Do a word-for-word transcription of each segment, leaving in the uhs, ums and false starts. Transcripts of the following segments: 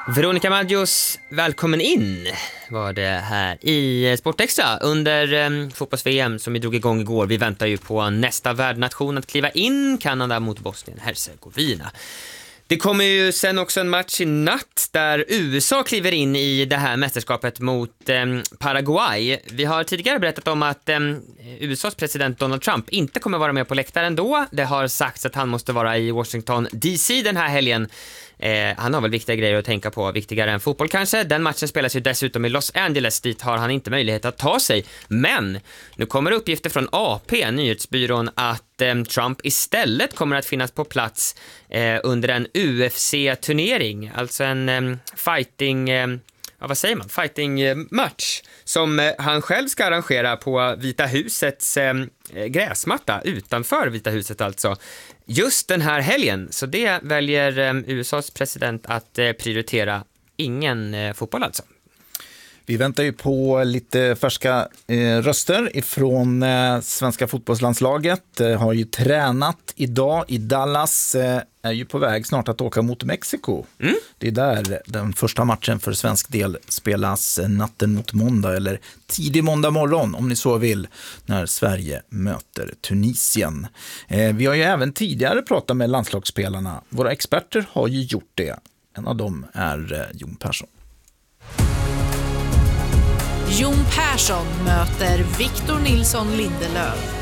Veronica Maggios, välkommen in var det här i Sportextra under eh, fotbolls-V M som vi drog igång igår. Vi väntar ju på nästa värdnation att kliva in, Kanada mot Bosnien-Hercegovina. Det kommer ju sen också en match i natt där U S A kliver in i det här mästerskapet mot eh, Paraguay. Vi har tidigare berättat om att eh, U S A:s president Donald Trump inte kommer vara med på läktaren då. Det har sagts att han måste vara i Washington D C den här helgen. Eh, han har väl viktiga grejer att tänka på, viktigare än fotboll kanske. Den matchen spelas ju dessutom i Los Angeles, dit har han inte möjlighet att ta sig. Men nu kommer uppgifter från A P, nyhetsbyrån, att eh, Trump istället kommer att finnas på plats eh, under en U F C-turnering, alltså en eh, fighting... Eh, Ja, vad säger man? Fighting-match som eh, han själv ska arrangera på Vita husets eh, gräsmatta utanför Vita huset alltså. Just den här helgen. Så det väljer eh, U S A:s president att eh, prioritera. Ingen eh, fotboll alltså. Vi väntar ju på lite färska eh, röster ifrån eh, svenska fotbollslandslaget. Eh, har ju tränat idag i Dallas. Eh, är ju på väg snart att åka mot Mexiko. Mm. Det är där den första matchen för svensk del spelas natten mot måndag eller tidig måndag morgon om ni så vill, när Sverige möter Tunisien. Eh, vi har ju även tidigare pratat med landslagsspelarna. Våra experter har ju gjort det. En av dem är eh, Jon Persson. Jon Persson möter Victor Nilsson Lindelöf.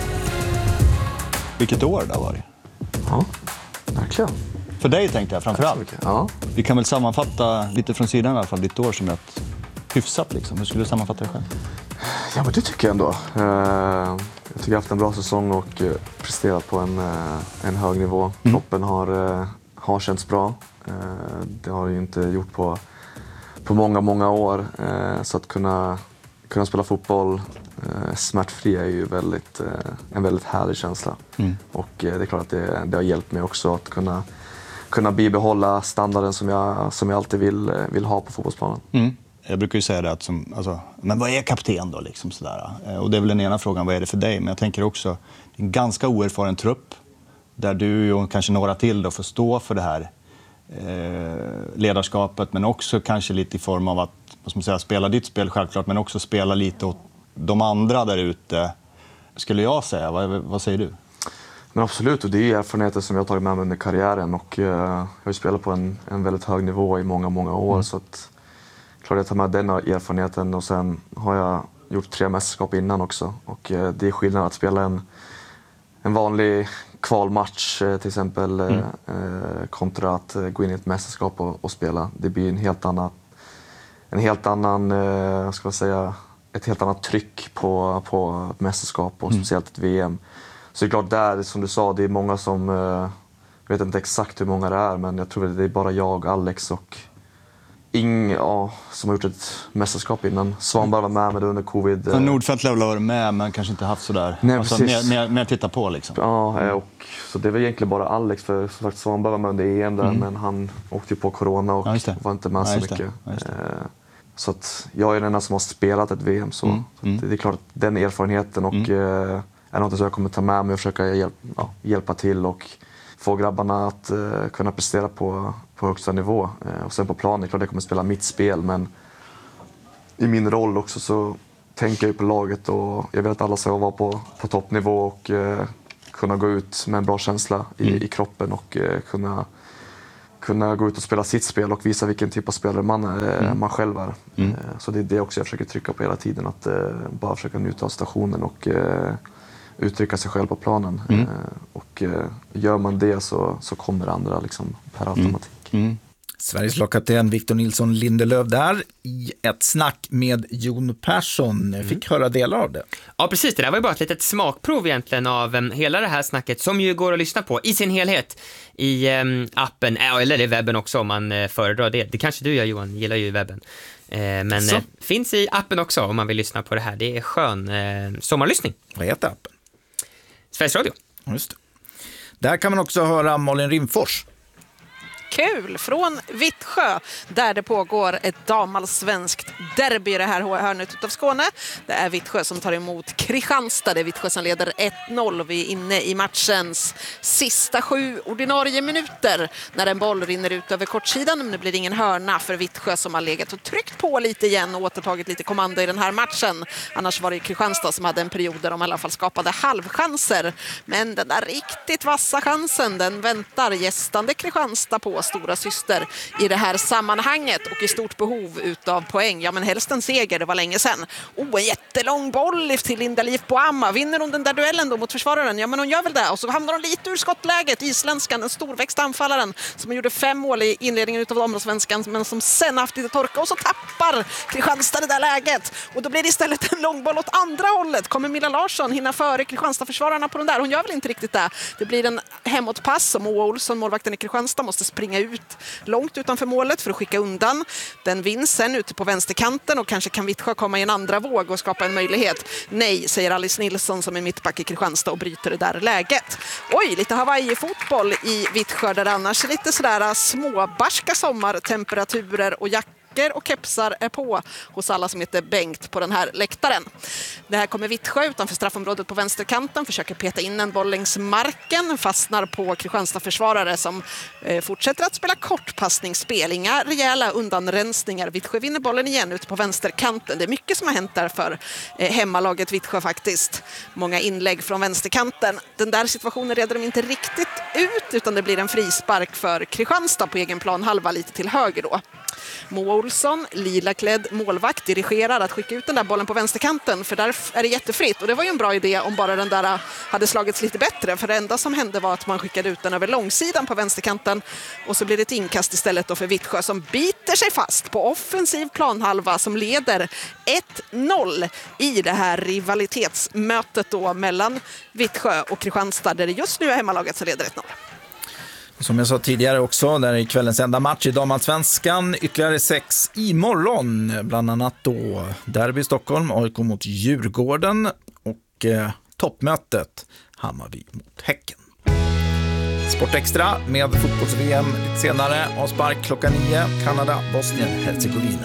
Vilket år det var det? Ja, verkligen. För dig tänkte jag framförallt. Ja. Vi kan väl sammanfatta lite från sidan i alla fall ditt år som ett hyfsat liksom. Hur skulle du sammanfatta det själv? Ja, men det tycker jag ändå. Jag tycker jag har haft en bra säsong och presterat på en, en hög nivå. Mm. Kroppen har, har känts bra. Det har ju inte gjort på, på många, många år. Så att kunna, kunna spela fotboll smärtfri är ju väldigt, en väldigt härlig känsla. Mm. Och det är klart att det, det har hjälpt mig också att kunna, kunna bibehålla standarden som jag, som jag alltid vill, vill ha på fotbollsplanen. Mm. Jag brukar ju säga det att som, alltså, men vad är kapten då liksom sådär? Och det är väl den ena frågan, vad är det för dig? Men jag tänker också, det är en ganska oerfaren trupp där du och kanske några till då får stå för det här eh, ledarskapet, men också kanske lite i form av att, vad ska man säga, spela ditt spel självklart, men också spela lite åt de andra där ute, skulle jag säga. Vad, vad säger du? Men absolut, och det är erfarenheter som jag har tagit med mig under karriären och uh, jag har ju spelat på en, en väldigt hög nivå i många, många år. Mm. Så att, klart jag tar med den erfarenheten och sen har jag gjort tre mästerskap innan också. Och uh, det är skillnad att spela en, en vanlig kvalmatch uh, till exempel mm. uh, kontra att uh, gå in i ett mästerskap och, och spela. Det blir en helt annan, en helt annan uh, ska man säga, ett helt annat tryck på, på ett mästerskap och mm. speciellt ett V M. Så det är klart där, som du sa, det är många som, jag vet inte exakt hur många det är, men jag tror att det är bara jag, Alex och Ing ja, som har gjort ett mästerskap innan. Svanberg var med med det under covid. Så Nordfeldt har varit med, men kanske inte haft sådär. Nej, alltså, precis. Mer, mer, mer titta på liksom. Ja, och så det var egentligen bara Alex, för som sagt Svanberg var med under E M där, mm. men han åkte ju på corona och ja, var inte med ja, så mycket. Det, ja, så att jag är den enda som har spelat ett V M, så, mm. så det, det är klart att den erfarenheten och mm. eh, är något som jag kommer ta med mig och försöka hjälp, ja, hjälpa till och få grabbarna att eh, kunna prestera på, på högsta nivå. Eh, och sen på planen, klart jag kommer spela mitt spel, men i min roll också så tänker jag på laget och jag vill att alla ska vara på, på toppnivå och eh, kunna gå ut med en bra känsla i, mm. i kroppen och eh, kunna kunna gå ut och spela sitt spel och visa vilken typ av spelare man, är, mm. man själv är. Mm. Så det är det också jag försöker trycka på hela tiden, att eh, bara försöka njuta av stationen och eh, uttrycka sig själv på planen. Mm. Eh, och eh, gör man det så, så kommer det andra liksom per automatik. Mm. Mm. Sveriges lagkapten Victor Nilsson Lindelöf där i ett snack med Jon Persson. Fick mm. höra delar av det. Ja, precis. Det där var ju bara ett litet smakprov egentligen av um, hela det här snacket som ju går att lyssna på i sin helhet i um, appen, äh, eller i webben också om man uh, föredrar det. Det kanske du gör, Johan, gillar ju webben. Uh, men uh, finns i appen också om man vill lyssna på det här. Det är skön uh, sommarlyssning. Vad heter appen? Sveriges Radio. Just det. Där kan man också höra Malin Rimfors. Kul! Från Vittsjö, där det pågår ett damallsvenskt derby i det här hörnet utav Skåne. Det är Vittsjö som tar emot Kristianstad. Det är Vittsjö som leder ett noll. Vi är inne i matchens sista sju ordinarie minuter när en boll rinner ut över kortsidan. Men det blir ingen hörna för Vittsjö som har legat och tryckt på lite igen och återtagit lite kommando i den här matchen. Annars var det Kristianstad som hade en period där de i alla fall skapade halvchanser. Men den där riktigt vassa chansen, den väntar gästande Kristianstad på, stora syster i det här sammanhanget, och i stort behov utav poäng. Ja, men helst en seger, det var länge sedan. Oh, en jättelång boll till Linda Liv på Amma. Vinner hon den där duellen då mot försvararen? Ja, men hon gör väl det. Och så hamnar hon lite ur skottläget. Isländskan, den storväxta anfallaren som gjorde fem mål i inledningen utav damallsvenskan, men som sen haft lite torka, och så tappar Kristianstad det där läget. Och då blir det istället en lång boll åt andra hållet. Kommer Milla Larsson hinna före Kristianstad-försvararna på den där? Hon gör väl inte riktigt det. Det blir en hemåtpass som Moa Olsson, målvakten i Kristianstad, måste springa ut långt utanför målet för att skicka undan. Den vinns sen ute på vänsterkanten, och kanske kan Vittsjö komma i en andra våg och skapa en möjlighet. Nej, säger Alice Nilsson som är mittback i Kristianstad och bryter det där läget. Oj, lite Hawaii-fotboll i Vittsjö där annars lite sådär småbarska sommartemperaturer, och jackor och kepsar är på hos alla som heter Bengt på den här läktaren. Det här kommer Vittsjö utanför straffområdet på vänsterkanten, försöker peta in en boll längs marken, fastnar på Kristianstad-försvarare som eh, fortsätter att spela kortpassningsspel. Inga rejäla undanrensningar. Vittsjö vinner bollen igen ute på vänsterkanten. Det är mycket som har hänt där för eh, hemmalaget Vittsjö faktiskt. Många inlägg från vänsterkanten. Den där situationen reder de inte riktigt ut, utan det blir en frispark för Kristianstad på egen plan, halva lite till höger då. Moa Olsson, lilaklädd målvakt, dirigerar att skicka ut den där bollen på vänsterkanten, för där är det jättefritt. Och det var ju en bra idé om bara den där hade slagits lite bättre, för det enda som hände var att man skickade ut den över långsidan på vänsterkanten, och så blir det ett inkast istället då för Vittsjö som biter sig fast på offensiv planhalva, som leder ett noll i det här rivalitetsmötet då mellan Vittsjö och Kristianstad, där det just nu är hemmalaget som leder ett noll. Som jag sa tidigare också, där är kvällens enda match i damallsvenskan. Ytterligare sex imorgon, bland annat då derby i Stockholm, A I K mot Djurgården, och eh, toppmötet Hammarby mot Häcken. Sportextra med fotbolls-V M lite senare, avspark klockan nio, Kanada, Bosnien, Herzegovina.